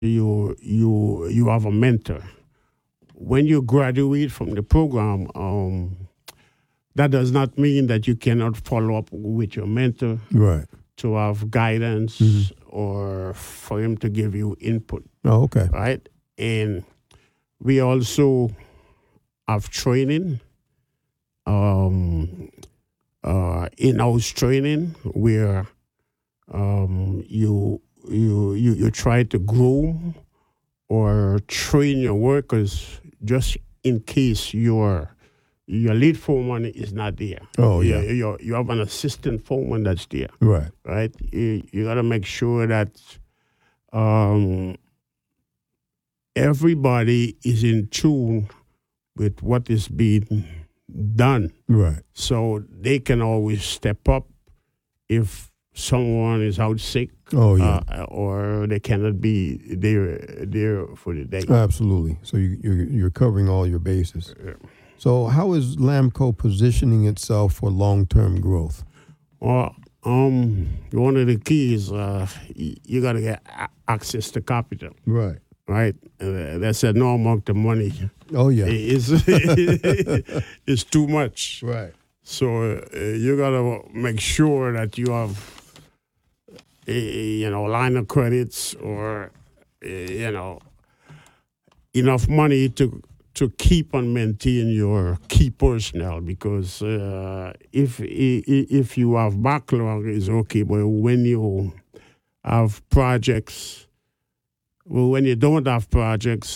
you have a mentor. When you graduate from the program, that does not mean that you cannot follow up with your mentor Right. to have guidance Mhm. or for him to give you input, Oh, okay. right? And we also have training, um, in-house training where you try to groom or train your workers just in case your lead foreman is not there. Oh, yeah. You have an assistant foreman that's there, Right. right? You got to make sure that um, everybody is in tune with what is being done, Right. so they can always step up if someone is out sick, Oh, yeah. or they cannot be there for the day. Absolutely. So you're covering all your bases. So how is Lamco positioning itself for long-term growth? Well, one of the keys, you got to get access to capital, Right. right? That's a no amount of money. Oh, yeah. It's too much. Right. So you got to make sure that you have, line of credits or, enough money to keep and maintain your key personnel, because if you have backlog, it's okay, but when you have projects, well, when you don't have projects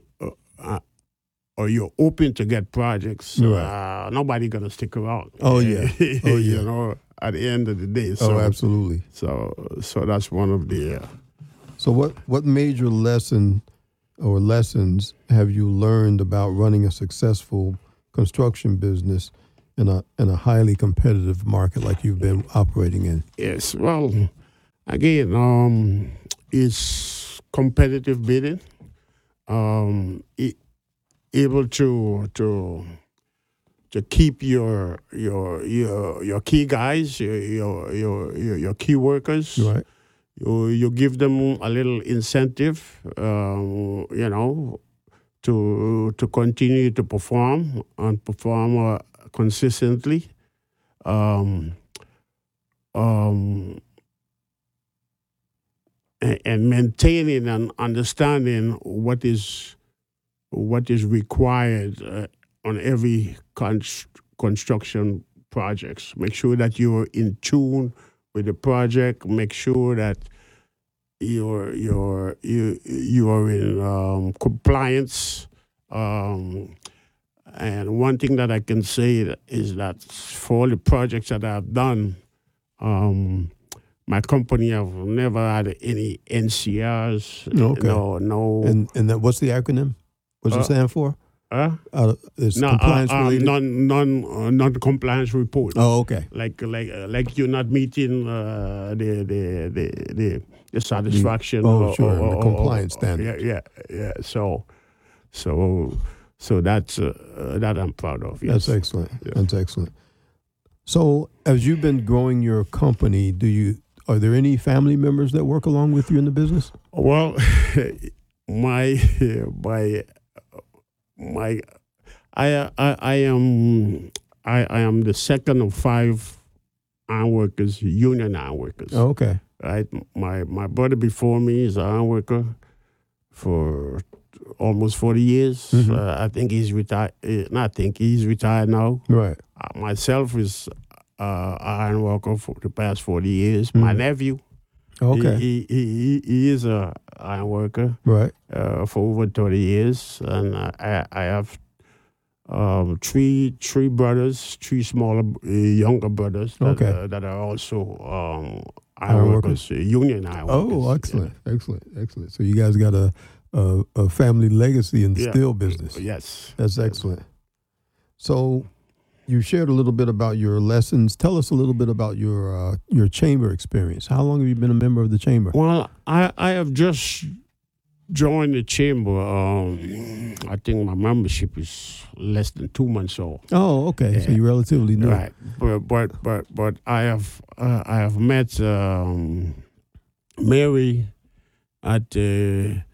or you're open to get projects, Right. nobody gonna stick around. Oh, yeah. Oh, yeah. At the end of the day. Oh, absolutely. So that's one of the. So what major lesson or lessons have you learned about running a successful construction business in a highly competitive market like you've been operating in? Yes. Well, again, it's competitive bidding. Able to keep your key guys, your key workers. Right. You give them a little incentive, to continue to perform and perform consistently. And maintaining and understanding what is required on every construction projects. Make sure that you're in tune with the project. Make sure that you are in compliance. And one thing that I can say is that for all the projects that I've done, my company have never had any NCRs. Okay. No. And that, what's the acronym? What's it stand for? It's No, compliance related. non-compliance report. Oh, okay. Like you're not meeting the satisfaction. The compliance standards. Yeah. So that's that I'm proud of. Yes. That's excellent. Yeah. That's excellent. So as you've been growing your company, are there any family members that work along with you in the business? Well, I am the second of 5 iron workers, union iron workers. Oh, okay. Right, my brother before me is an iron worker for almost 40 years. Mm-hmm. I think he's retired. He's retired now. Right. Myself is an iron worker for the past 40 years. My nephew. Okay. He is a iron worker. Right. For over 30 years, and I have three brothers, three smaller, younger brothers that are also iron workers, union iron workers. Oh, excellent, excellent. So you guys got a family legacy in the steel business. Yes. That's excellent. So you shared a little bit about your lessons. Tell us a little bit about your chamber experience. How long have you been a member of the chamber? Well, I have just joined the chamber. I think my membership is less than 2 months old. Oh, okay. Yeah. So you're relatively new, right? But I have met Mary at the